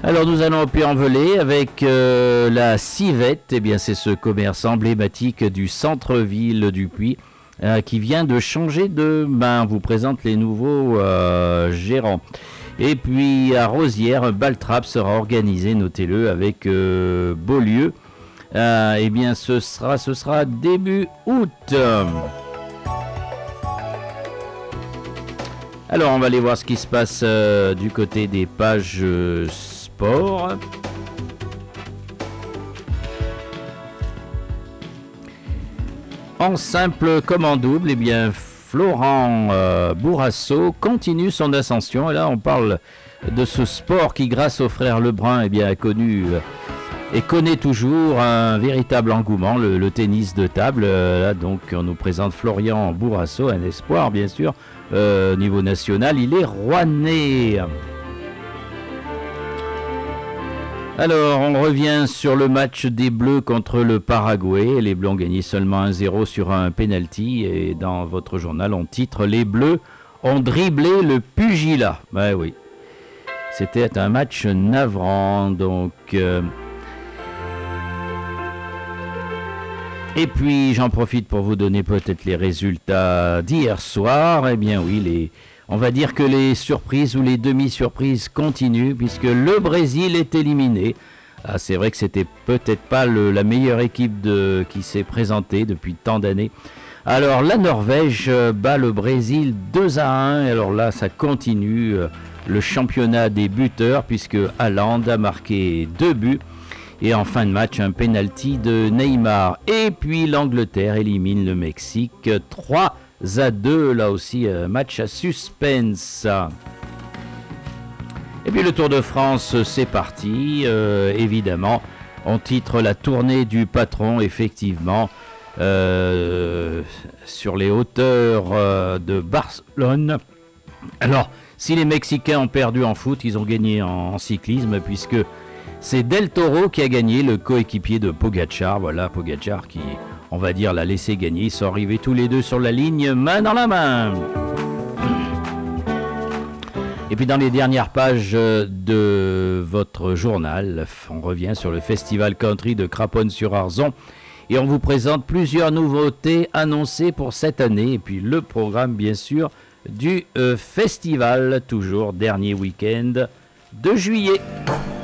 Alors nous allons au Puy-en-Velay avec la Civette. Eh bien c'est ce commerce emblématique du centre-ville du Puy qui vient de changer de main. On vous présente les nouveaux gérants. Et puis à Rosières, un bal trap sera organisé, notez-le, avec Beaulieu. Eh bien ce sera début août. Alors on va aller voir ce qui se passe du côté des pages sport. En simple comme en double, eh bien Florent Bourrasso continue son ascension. Et là on parle de ce sport qui, grâce au frère Lebrun, eh bien, a connu et connaît toujours un véritable engouement, le tennis de table. Là donc on nous présente Florian Bourrasso, un espoir bien sûr. Au niveau national, il est rouennais. Alors, on revient sur le match des Bleus contre le Paraguay. Les Bleus ont gagné seulement 1-0 sur un penalty. Et dans votre journal, on titre « Les Bleus ont dribblé le pugilat ». Ben oui, c'était un match navrant. Donc... Et puis j'en profite pour vous donner peut-être les résultats d'hier soir. Eh bien oui, on va dire que les surprises ou les demi-surprises continuent puisque le Brésil est éliminé. Ah, c'est vrai que c'était peut-être pas la meilleure équipe qui s'est présentée depuis tant d'années. Alors la Norvège bat le Brésil 2-1. Et alors là, ça continue le championnat des buteurs puisque Haaland a marqué 2 buts. Et en fin de match, un penalty de Neymar. Et puis l'Angleterre élimine le Mexique 3-2. Là aussi, match à suspense. Et puis le Tour de France, c'est parti. Évidemment, on titre la tournée du patron, effectivement, sur les hauteurs de Barcelone. Alors, si les Mexicains ont perdu en foot, ils ont gagné en cyclisme, puisque... c'est Del Toro qui a gagné, le coéquipier de Pogacar. Voilà, Pogacar qui, on va dire, l'a laissé gagner. Ils sont arrivés tous les deux sur la ligne, main dans la main. Et puis dans les dernières pages de votre journal, on revient sur le Festival Country de Craponne-sur-Arzon. Et on vous présente plusieurs nouveautés annoncées pour cette année. Et puis le programme, bien sûr, du festival, toujours dernier week-end de juillet.